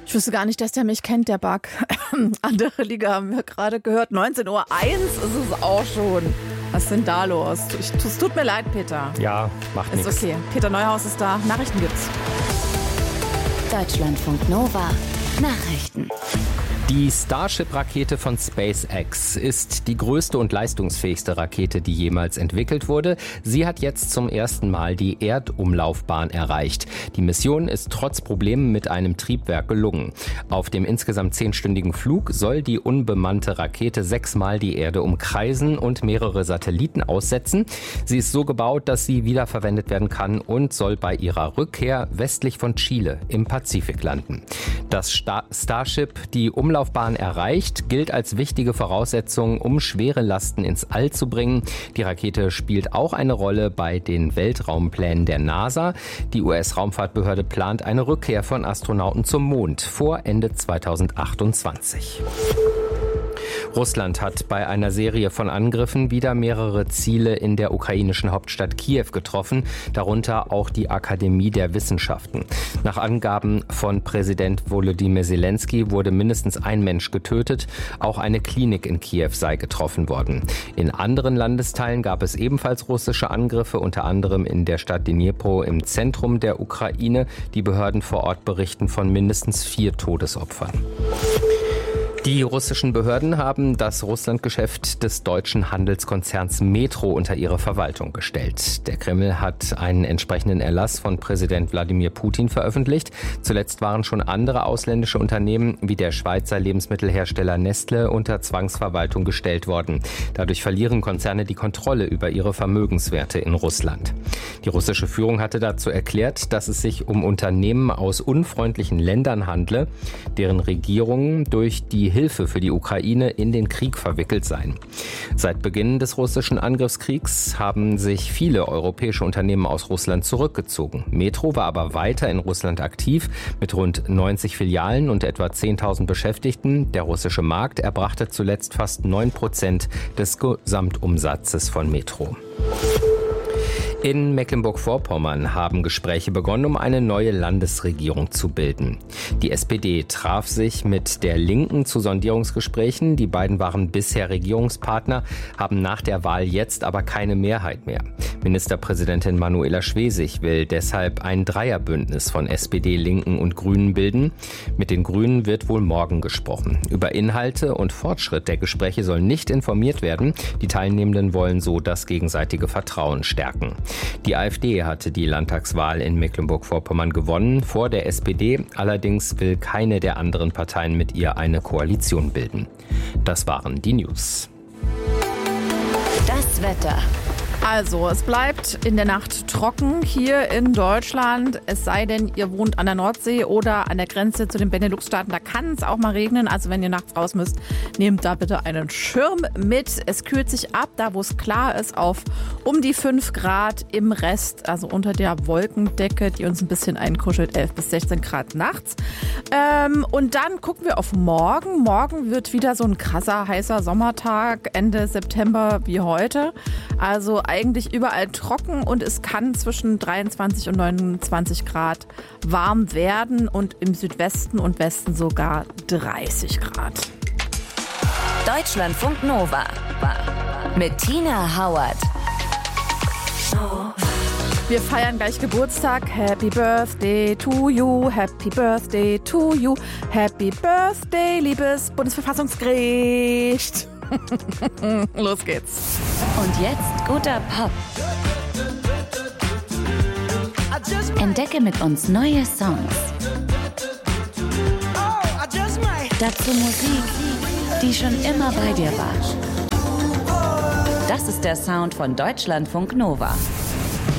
Ich wusste gar nicht, dass der mich kennt, der Bug. Andere Liga haben wir gerade gehört. 19:01 Uhr ist es auch schon. Was ist denn da los? Es tut mir leid, Peter. Ja, macht nichts. Ist okay. Peter Neuhaus ist da. Nachrichten gibt's. Deutschlandfunk Nova. Nachrichten. Die Starship-Rakete von SpaceX ist die größte und leistungsfähigste Rakete, die jemals entwickelt wurde. Sie hat jetzt zum ersten Mal die Erdumlaufbahn erreicht. Die Mission ist trotz Problemen mit einem Triebwerk gelungen. Auf dem insgesamt 10-stündigen Flug soll die unbemannte Rakete 6-mal die Erde umkreisen und mehrere Satelliten aussetzen. Sie ist so gebaut, dass sie wiederverwendet werden kann und soll bei ihrer Rückkehr westlich von Chile im Pazifik landen. Dass Starship die Umlaufbahn erreicht, gilt als wichtige Voraussetzung, um schwere Lasten ins All zu bringen. Die Rakete spielt auch eine Rolle bei den Weltraumplänen der NASA. Die US-Raumfahrtbehörde plant eine Rückkehr von Astronauten zum Mond vor Ende 2028. Russland hat bei einer Serie von Angriffen wieder mehrere Ziele in der ukrainischen Hauptstadt Kiew getroffen, darunter auch die Akademie der Wissenschaften. Nach Angaben von Präsident Volodymyr Zelensky wurde mindestens ein Mensch getötet, auch eine Klinik in Kiew sei getroffen worden. In anderen Landesteilen gab es ebenfalls russische Angriffe, unter anderem in der Stadt Dnipro im Zentrum der Ukraine. Die Behörden vor Ort berichten von mindestens 4 Todesopfern. Die russischen Behörden haben das Russlandgeschäft des deutschen Handelskonzerns Metro unter ihre Verwaltung gestellt. Der Kreml hat einen entsprechenden Erlass von Präsident Wladimir Putin veröffentlicht. Zuletzt waren schon andere ausländische Unternehmen wie der Schweizer Lebensmittelhersteller Nestle unter Zwangsverwaltung gestellt worden. Dadurch verlieren Konzerne die Kontrolle über ihre Vermögenswerte in Russland. Die russische Führung hatte dazu erklärt, dass es sich um Unternehmen aus unfreundlichen Ländern handle, deren Regierungen durch die Hilfe für die Ukraine in den Krieg verwickelt seien. Seit Beginn des russischen Angriffskriegs haben sich viele europäische Unternehmen aus Russland zurückgezogen. Metro war aber weiter in Russland aktiv mit rund 90 Filialen und etwa 10.000 Beschäftigten. Der russische Markt erbrachte zuletzt fast 9% des Gesamtumsatzes von Metro. In Mecklenburg-Vorpommern haben Gespräche begonnen, um eine neue Landesregierung zu bilden. Die SPD traf sich mit der Linken zu Sondierungsgesprächen. Die beiden waren bisher Regierungspartner, haben nach der Wahl jetzt aber keine Mehrheit mehr. Ministerpräsidentin Manuela Schwesig will deshalb ein Dreierbündnis von SPD, Linken und Grünen bilden. Mit den Grünen wird wohl morgen gesprochen. Über Inhalte und Fortschritt der Gespräche soll nicht informiert werden. Die Teilnehmenden wollen so das gegenseitige Vertrauen stärken. Die AfD hatte die Landtagswahl in Mecklenburg-Vorpommern gewonnen, vor der SPD. Allerdings will keine der anderen Parteien mit ihr eine Koalition bilden. Das waren die News. Das Wetter. Also, es bleibt in der Nacht trocken hier in Deutschland. Es sei denn, ihr wohnt an der Nordsee oder an der Grenze zu den Benelux-Staaten. Da kann es auch mal regnen. Also, wenn ihr nachts raus müsst, nehmt da bitte einen Schirm mit. Es kühlt sich ab, da wo es klar ist, auf um die 5 Grad im Rest. Also unter der Wolkendecke, die uns ein bisschen einkuschelt, 11 bis 16 Grad nachts. Und dann gucken wir auf morgen. Morgen wird wieder so ein krasser, heißer Sommertag, Ende September wie heute. Also eigentlich überall trocken und es kann zwischen 23 und 29 Grad warm werden und im Südwesten und Westen sogar 30 Grad. Deutschlandfunk Nova mit Tina Howard. Wir feiern gleich Geburtstag. Happy Birthday to you, Happy Birthday to you, Happy Birthday, liebes Bundesverfassungsgericht. Los geht's. Und jetzt guter Pop. Entdecke mit uns neue Songs. Dazu Musik, die schon immer bei dir war. Das ist der Sound von Deutschlandfunk Nova.